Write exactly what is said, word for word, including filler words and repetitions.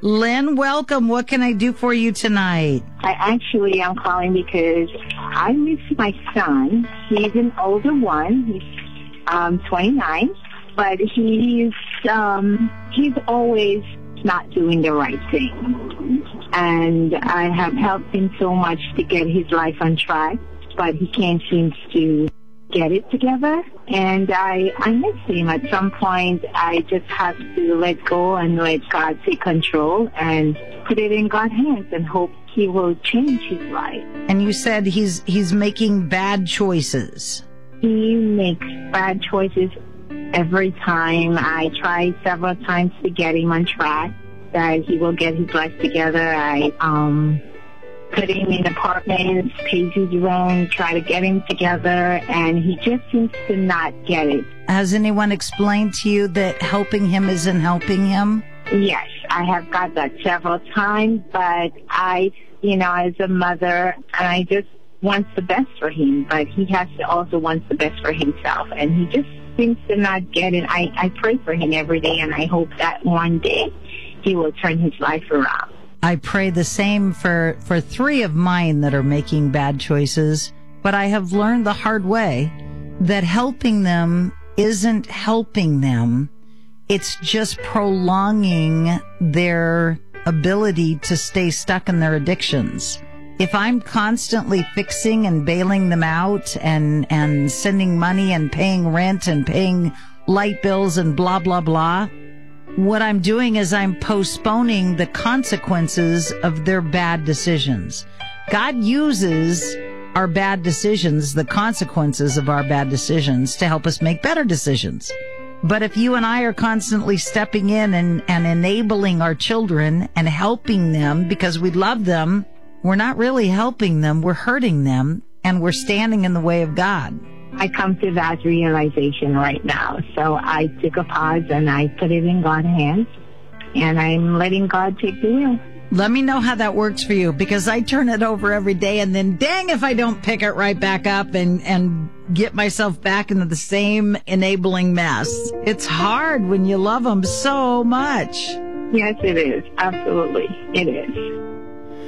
Lynn, welcome. What can I do for you tonight? I actually am calling because I miss my son. He's an older one. He's um, twenty-nine, but he's um, he's always not doing the right thing. And I have helped him so much to get his life on track, but he can't seem to get it together. And I, I miss him. At some point, I just have to let go and let God take control and put it in God's hands and hope he will change his life. And you said he's he's making bad choices. He makes bad choices every time. I try several times to get him on track, that he will get his life together. I um put him in apartments, pays his rent, try to get him together, and he just seems to not get it. Has anyone explained to you that helping him isn't helping him? Yes, I have got that several times, but I, you know, as a mother, and I just want the best for him, but he has to also want the best for himself, and he just seems to not get it. I, I pray for him every day, and I hope that one day he will turn his life around. I pray the same for, for three of mine that are making bad choices, but I have learned the hard way that helping them isn't helping them. It's just prolonging their ability to stay stuck in their addictions. If I'm constantly fixing and bailing them out and, and sending money and paying rent and paying light bills and blah, blah, blah, what I'm doing is I'm postponing the consequences of their bad decisions. God uses our bad decisions, the consequences of our bad decisions, to help us make better decisions. But if you and I are constantly stepping in and, and enabling our children and helping them because we love them, we're not really helping them, we're hurting them, and we're standing in the way of God. I come to that realization right now. So I took a pause and I put it in God's hands, and I'm letting God take the wheel. Let me know how that works for you, because I turn it over every day, and then dang if I don't pick it right back up and, and get myself back into the same enabling mess. It's hard when you love them so much. Yes, it is. Absolutely. It is.